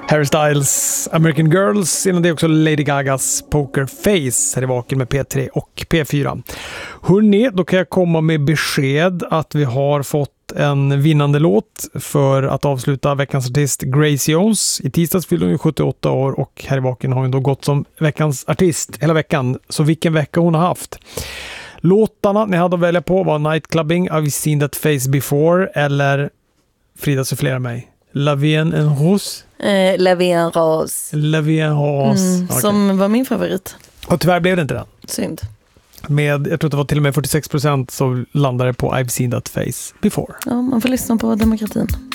Harry Styles, American Girls, innan det också Lady Gagas Poker Face här i Vaken med P3 och P4. Hörrni, då kan jag komma med besked att vi har fått en vinnande låt för att avsluta veckans artist Grace Jones. I tisdags fyllde hon 78 år och här i Vaken har hon då gått som veckans artist hela veckan. Så vilken vecka hon har haft. Låtarna ni hade att välja på var Nightclubbing, I've seen that face before eller Frida sufflerar mig. La Vie en Rose. La Vie en Rose. La Vie en Rose. Okay. Som var min favorit. Och tyvärr blev det inte den. Synd. Med, jag tror att det var till och med 46% så landade på I've seen that face before. Ja, man får lyssna på demokratin.